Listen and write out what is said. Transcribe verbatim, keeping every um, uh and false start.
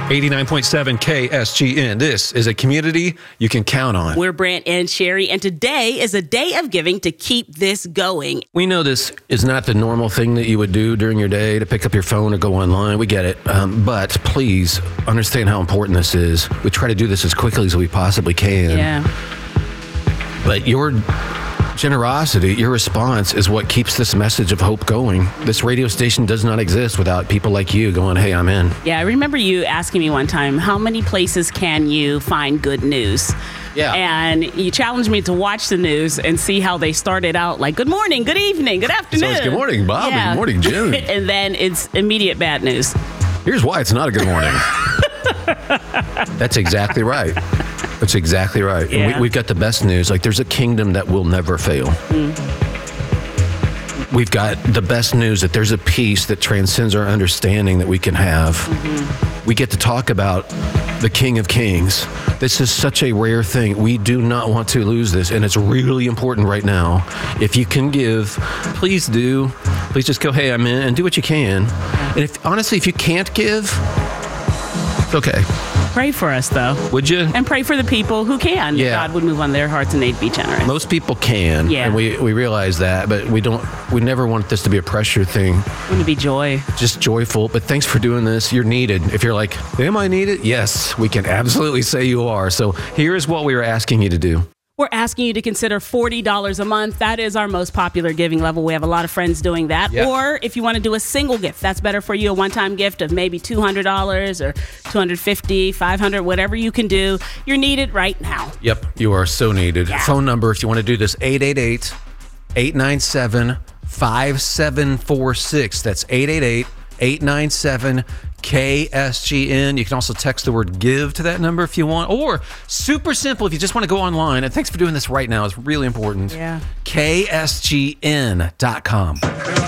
eighty-nine point seven K S G N. This is a community you can count on. We're Brant and Sherry, and today is a day of giving to keep this going. We know this is not the normal thing that you would do during your day to pick up your phone or go online. We get it. Um, but please understand how important this is. We try to do this as quickly as we possibly can. Yeah. But your generosity, your response is what keeps this message of hope going. This radio station does not exist without people like you going, hey, I'm in. Yeah, I remember you asking me one time, how many places can you find good news? Yeah. And you challenged me to watch the news and see how they started out like, good morning, good evening, good afternoon. So it's good morning, Bob, Yeah. good morning, Jim. And then it's immediate bad news. Here's why it's not a good morning. That's exactly right. That's exactly right. Yeah. And we, we've got the best news. Like, there's a kingdom that will never fail. Mm. We've got the best news that there's a peace that transcends our understanding that we can have. Mm-hmm. We get to talk about the King of Kings. This is such a rare thing. We do not want to lose this, and it's really important right now. If you can give, please do. Please just go, hey, I'm in, and do what you can. And if honestly, if you can't give, it's okay. Pray for us, though. Would you? And pray for the people who can. Yeah. God would move on their hearts and they'd be generous. Most people can, Yeah. and we, we realize that, but we don't. We never want this to be a pressure thing. Wouldn't it be joy? Just joyful. But thanks for doing this. You're needed. If you're like, am I needed? Yes, we can absolutely say you are. So here's what we were asking you to do. We're asking you to consider forty dollars a month. That is our most popular giving level. We have a lot of friends doing that. Yep. Or if you want to do a single gift, that's better for you. A one-time gift of maybe two hundred dollars or two hundred fifty dollars, five hundred dollars, whatever you can do. You're needed right now. Yep, you are so needed. Yeah. Phone number, if you want to do this, eight eight eight, eight nine seven, five seven four six. That's eight eight eight, eight nine seven, K S G N. You can also text the word give to that number if you want. Or super simple, if you just want to go online. And thanks for doing this right now. It's really important. Yeah. K S G N dot com.